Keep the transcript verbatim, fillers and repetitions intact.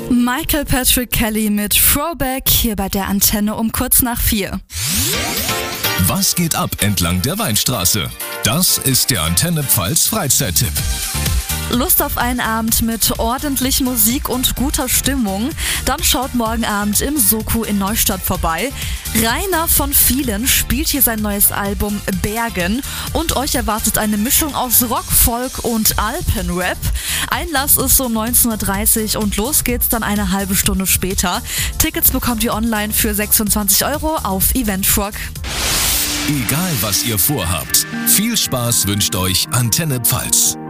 Michael Patrick Kelly mit Throwback hier bei der Antenne um kurz nach vier. Was geht ab entlang der Weinstraße? Das ist der Antenne Pfalz Freizeittipp. Lust auf einen Abend mit ordentlich Musik und guter Stimmung? Dann schaut morgen Abend im Soko in Neustadt vorbei. Rainer von Vielen spielt hier sein neues Album Bergen und euch erwartet eine Mischung aus Rock, Folk und Alpenrap. Einlass ist um neunzehn Uhr dreißig und los geht's dann eine halbe Stunde später. Tickets bekommt ihr online für sechsundzwanzig Euro auf Eventfrog. Egal was ihr vorhabt, viel Spaß wünscht euch Antenne Pfalz.